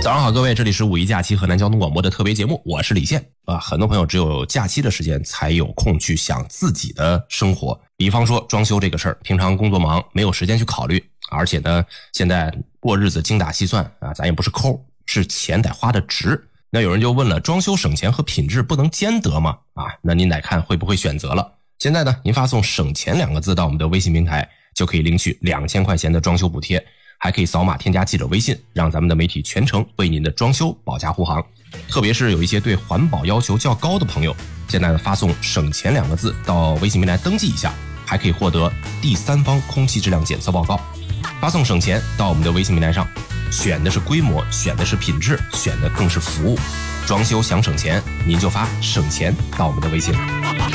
早上好，各位，这里是五一假期河南交通广播的特别节目，我是李现啊。很多朋友只有假期的时间才有空去想自己的生活，比方说装修这个事儿，平常工作忙没有时间去考虑，而且呢，现在过日子精打细算啊，咱也不是抠，是钱得花的值。那有人就问了，装修省钱和品质不能兼得吗？啊，那您得看会不会选择了。现在呢，您发送省钱2个字到我们的微信平台，就可以领取2000块钱的装修补贴，还可以扫码添加记者微信，让咱们的媒体全程为您的装修保驾护航。特别是有一些对环保要求较高的朋友，现在发送省钱2个字到微信平台登记一下，还可以获得第三方空气质量检测报告。发送省钱到我们的微信平台上，选的是规模，选的是品质，选的更是服务。装修想省钱，您就发省钱到我们的微信。